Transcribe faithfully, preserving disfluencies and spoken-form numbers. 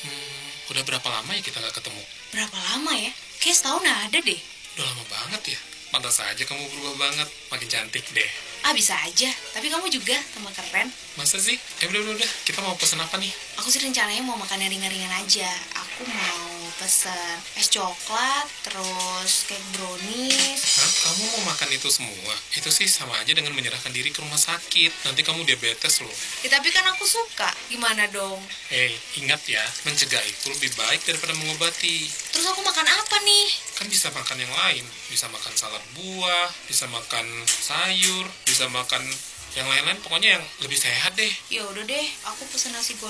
Hmm, udah berapa lama ya kita nggak ketemu? Berapa lama ya? Kayak setahun ada deh. Udah lama banget ya. Pantas aja kamu berubah banget, makin cantik deh. Ah, bisa aja. Tapi kamu juga tambah keren. Masa sih? Eh udah udah udah, kita mau pesen apa nih? Aku sih rencananya mau makan yang ringan-ringan aja. Aku mau pesen es coklat, terus cake brownies. Hah? Kamu mau makan itu semua? Itu sih sama aja dengan menyerahkan diri ke rumah sakit. Nanti kamu diabetes loh. Ya, tapi kan aku suka. Gimana dong? Hei, ingat ya, mencegah itu lebih baik daripada mengobati. Terus aku makan apa nih? Kan bisa makan yang lain. Bisa makan salad buah, bisa makan sayur, bisa makan yang lain-lain. Pokoknya yang lebih sehat deh. Ya udah deh, aku pesen nasi goreng